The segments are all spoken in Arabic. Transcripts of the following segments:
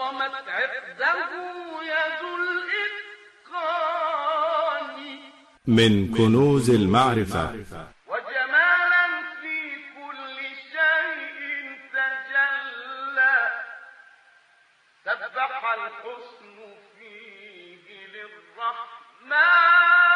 قامت عقده يد الإتقان من كنوز المعرفة وجمالا في كل شيء تجلى سبح الحسن فيه للرحمن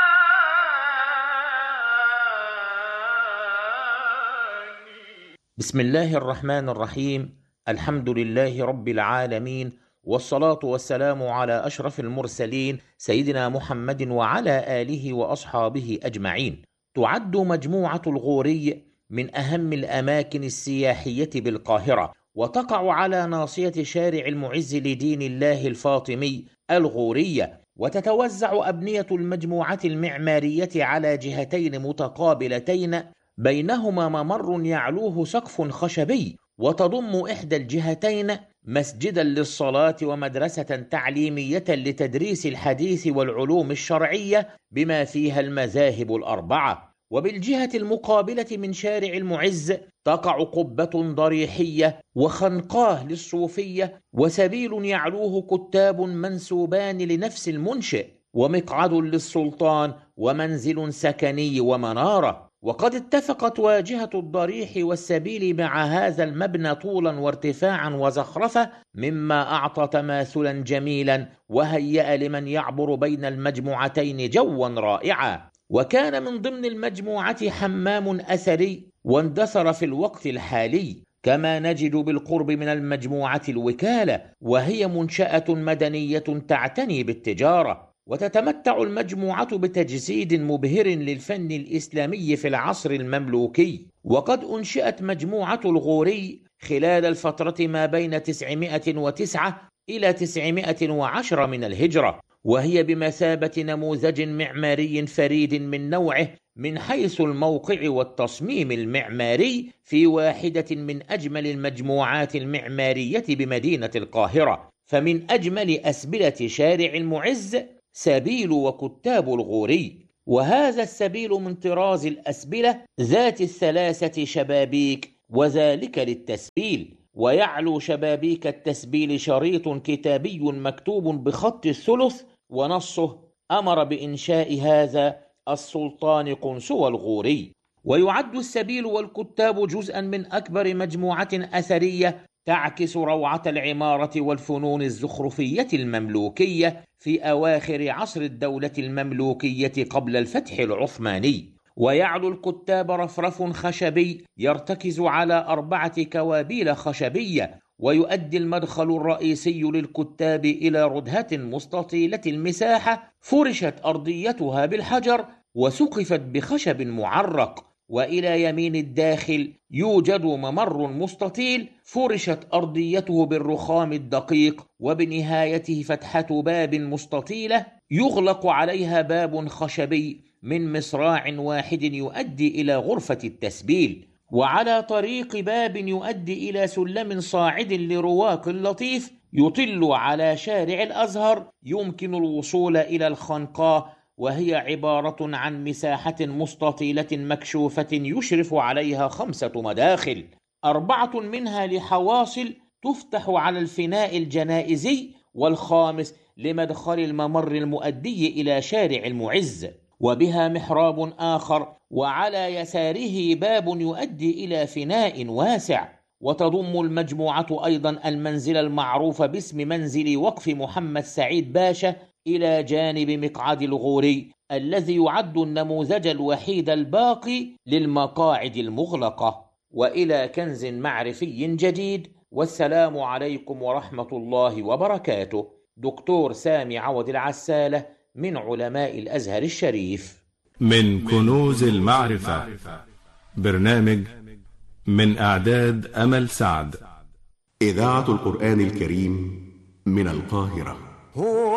بسم الله الرحمن الرحيم. الحمد لله رب العالمين، والصلاة والسلام على أشرف المرسلين سيدنا محمد وعلى آله وأصحابه أجمعين. تعد مجموعة الغوري من أهم الأماكن السياحية بالقاهرة، وتقع على ناصية شارع المعز لدين الله الفاطمي الغورية، وتتوزع أبنية المجموعة المعمارية على جهتين متقابلتين بينهما ممر يعلوه سقف خشبي، وتضم إحدى الجهتين مسجدا للصلاة ومدرسة تعليمية لتدريس الحديث والعلوم الشرعية بما فيها المذاهب الأربعة. وبالجهة المقابلة من شارع المعز تقع قبة ضريحية وخنقاه للصوفية، وسبيل يعلوه كتاب منسوبان لنفس المنشئ، ومقعد للسلطان، ومنزل سكني ومنارة. وقد اتفقت واجهة الضريح والسبيل مع هذا المبنى طولا وارتفاعا وزخرفة، مما أعطى تماثلا جميلا وهيأ لمن يعبر بين المجموعتين جوا رائعا. وكان من ضمن المجموعة حمام أثري واندثر في الوقت الحالي، كما نجد بالقرب من المجموعة الوكالة، وهي منشأة مدنية تعتني بالتجارة. وتتمتع المجموعة بتجسيد مبهر للفن الإسلامي في العصر المملوكي. وقد أنشئت مجموعة الغوري خلال الفترة ما بين 909 إلى 910 من الهجرة، وهي بمثابة نموذج معماري فريد من نوعه من حيث الموقع والتصميم المعماري، في واحدة من أجمل المجموعات المعمارية بمدينة القاهرة. فمن أجمل أسبلة شارع المعز سبيل وكتاب الغوري، وهذا السبيل من طراز الأسبلة ذات الثلاثة شبابيك، وذلك للتسبيل. ويعلو شبابيك التسبيل شريط كتابي مكتوب بخط الثلث، ونصه: أمر بإنشاء هذا السلطان قنصوى الغوري. ويعد السبيل والكتاب جزءا من أكبر مجموعة أثرية تعكس روعة العمارة والفنون الزخرفية المملوكية في أواخر عصر الدولة المملوكية قبل الفتح العثماني. ويعلو الكتاب رفرف خشبي يرتكز على 4 كوابيل خشبية، ويؤدي المدخل الرئيسي للكتاب إلى ردهة مستطيلة المساحة فرشت أرضيتها بالحجر وسقفت بخشب معرق. وإلى يمين الداخل يوجد ممر مستطيل فرشت أرضيته بالرخام الدقيق، وبنهايته فتحة باب مستطيلة يغلق عليها باب خشبي من مصراع واحد يؤدي إلى غرفة التسبيل. وعلى طريق باب يؤدي إلى سلم صاعد لرواق لطيف يطل على شارع الأزهر يمكن الوصول إلى الخنقاه، وهي عبارة عن مساحة مستطيلة مكشوفة يشرف عليها 5 مداخل، 4 منها لحواصل تفتح على الفناء الجنائزي، والخامس لمدخل الممر المؤدي إلى شارع المعز، وبها محراب آخر، وعلى يساره باب يؤدي إلى فناء واسع. وتضم المجموعة أيضا المنزل المعروف باسم منزل وقف محمد سعيد باشا إلى جانب مقعد الغوري، الذي يعد النموذج الوحيد الباقي للمقاعد المغلقة. وإلى كنز معرفي جديد، والسلام عليكم ورحمة الله وبركاته. دكتور سامي عوض العسالة من علماء الأزهر الشريف. من كنوز المعرفة، برنامج من إعداد أمل سعد، إذاعة القرآن الكريم من القاهرة.